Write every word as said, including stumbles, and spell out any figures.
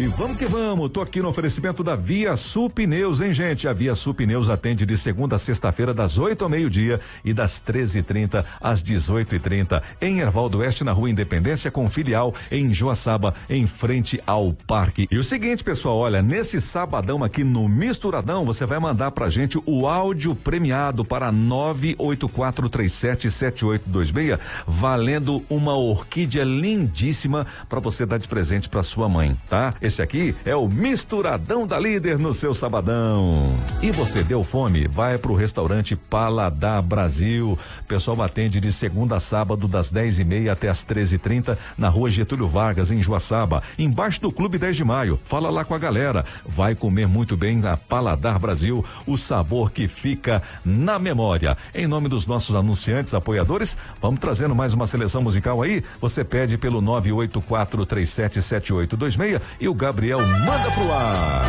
E vamos que vamos, tô aqui no oferecimento da Via Sul Pneus, hein, gente? A Via Sul Pneus atende de segunda a sexta-feira, das oito ao meio-dia e das treze e trinta às dezoito e trinta. Em Erval do Oeste, na Rua Independência, com filial em Joaçaba, em frente ao parque. E o seguinte, pessoal, olha, nesse sabadão aqui no Misturadão, você vai mandar pra gente o áudio premiado para nove oito quatro três sete sete oito dois seis, valendo uma orquídea lindíssima para você dar de presente para sua mãe, tá? Esse aqui é o Misturadão da Líder no seu sabadão. E você deu fome? Vai pro restaurante Paladar Brasil. Pessoal atende de segunda a sábado, das dez e meia até as treze e trinta, na Rua Getúlio Vargas, em Joaçaba, embaixo do Clube dez de Maio. Fala lá com a galera. Vai comer muito bem na Paladar Brasil, o sabor que fica na memória. Em nome dos nossos anunciantes, apoiadores, vamos trazendo mais uma seleção musical aí. Você pede pelo nove oito quatro três sete sete oito dois seis e o Gabriel manda pro ar.